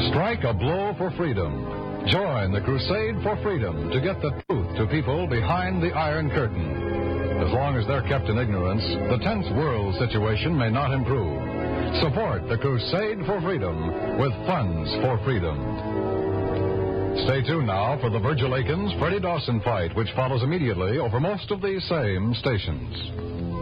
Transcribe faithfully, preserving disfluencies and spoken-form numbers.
Strike a blow for freedom. Join the crusade for freedom to get the truth to people behind the Iron Curtain. As long as they're kept in ignorance, the tense world situation may not improve. Support the crusade for freedom with funds for freedom. Stay tuned now for the Virgil Akins-Freddie Dawson fight, which follows immediately over most of these same stations.